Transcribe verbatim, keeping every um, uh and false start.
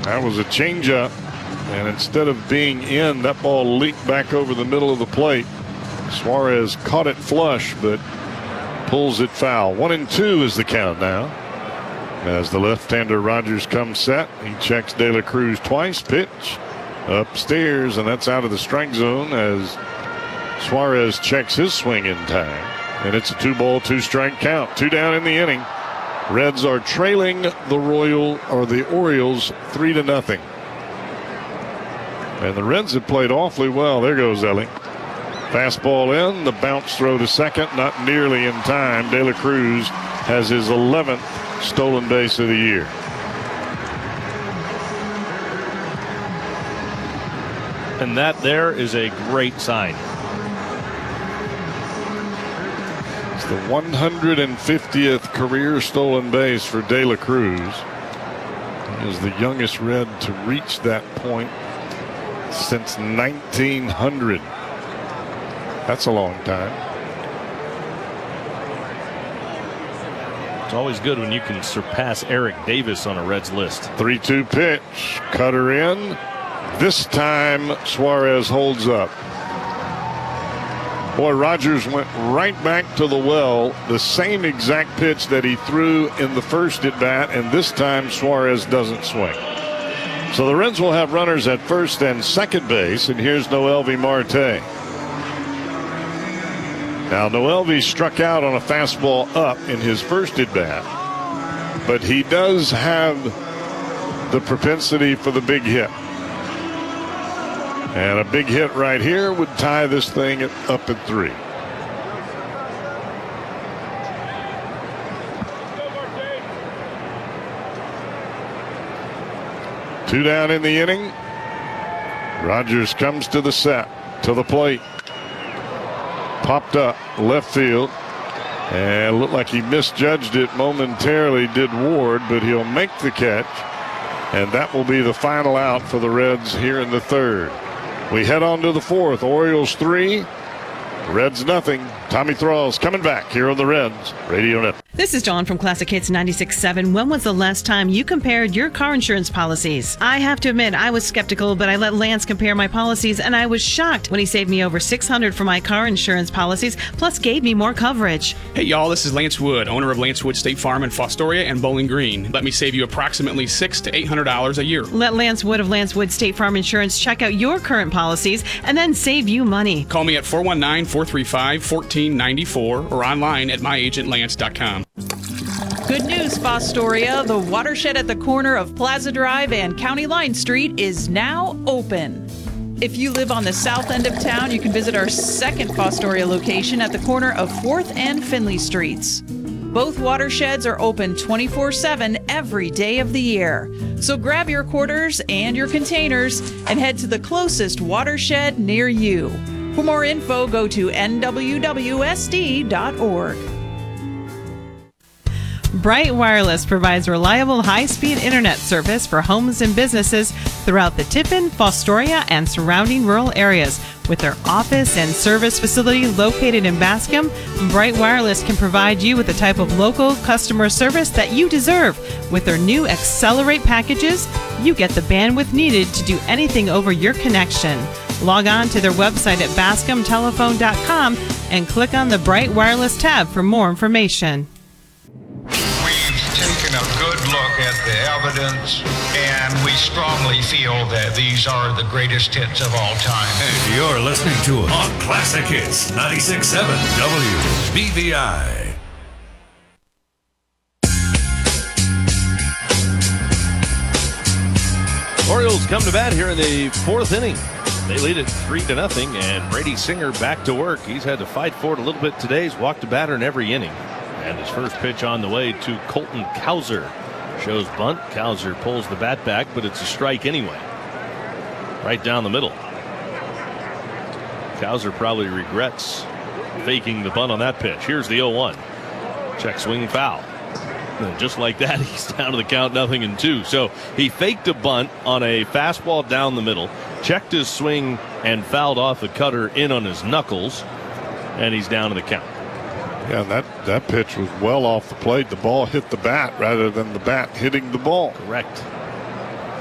That was a changeup, and instead of being in, that ball leaked back over the middle of the plate. Suarez caught it flush, but pulls it foul. One and two is the count now. As the left-hander Rogers comes set, he checks De La Cruz twice. Pitch upstairs, and that's out of the strike zone as Suarez checks his swing in time. And it's a two-ball, two-strike count. Two down in the inning. Reds are trailing the Royal or the Orioles three to nothing. And the Reds have played awfully well. There goes Ellie. Fastball in, the bounce throw to second, not nearly in time. De La Cruz has his eleventh stolen base of the year. And that there is a great sign. It's the one hundred fiftieth career stolen base for De La Cruz. He is the youngest Red to reach that point since nineteen hundred. That's a long time. It's always good when you can surpass Eric Davis on a Reds list. three two pitch. Cutter in. This time Suarez holds up. Boy, Rogers went right back to the well. The same exact pitch that he threw in the first at bat, and this time Suarez doesn't swing. So the Reds will have runners at first and second base, and here's Noelvi Marte. Now, Noelvi struck out on a fastball up in his first at bat, but he does have the propensity for the big hit. And a big hit right here would tie this thing up at three. Two down in the inning. Rogers comes to the set, to the plate. Popped up left field and looked like he misjudged it momentarily, did Ward, but he'll make the catch, and that will be the final out for the Reds here in the third. We head on to the fourth. Orioles three, Reds nothing. Tommy Thrall's coming back here on the Reds Radio Network. This is Dawn from Classic Hits ninety-six point seven. When was the last time you compared your car insurance policies? I have to admit, I was skeptical, but I let Lance compare my policies, and I was shocked when he saved me over six hundred dollars for my car insurance policies, plus gave me more coverage. Hey, y'all, this is Lance Wood, owner of Lance Wood State Farm in Fostoria and Bowling Green. Let me save you approximately six hundred to eight hundred dollars a year. Let Lance Wood of Lance Wood State Farm Insurance check out your current policies and then save you money. Call me at four one nine, four three five, one four nine four or online at my agent lance dot com. Good news, Fostoria. The watershed at the corner of Plaza Drive and County Line Street is now open. If you live on the south end of town, you can visit our second Fostoria location at the corner of fourth and Finley Streets. Both watersheds are open twenty-four seven every day of the year. So grab your quarters and your containers and head to the closest watershed near you. For more info, go to N W W S D dot org. Bright Wireless provides reliable high-speed internet service for homes and businesses throughout the Tiffin, Fostoria, and surrounding rural areas. With their office and service facility located in Bascom, Bright Wireless can provide you with the type of local customer service that you deserve. With their new Accelerate packages, you get the bandwidth needed to do anything over your connection. Log on to their website at bascom telephone dot com and click on the Bright Wireless tab for more information. Taken a good look at the evidence, and we strongly feel that these are the greatest hits of all time. And you're listening to it on Classic Hits ninety-six point seven W B V I. Orioles come to bat here in the fourth inning. They lead it three to nothing, and Brady Singer back to work. He's had to fight for it a little bit today. He's walked a batter in every inning. And his first pitch on the way to Colton Cowser. Shows bunt. Cowser pulls the bat back, but it's a strike anyway. Right down the middle. Cowser probably regrets faking the bunt on that pitch. Here's the oh one. Check swing foul. And just like that, he's down to the count, nothing and two. So he faked a bunt on a fastball down the middle, checked his swing, and fouled off the cutter in on his knuckles, and he's down to the count. Yeah, that, that pitch was well off the plate. The ball hit the bat rather than the bat hitting the ball. Correct.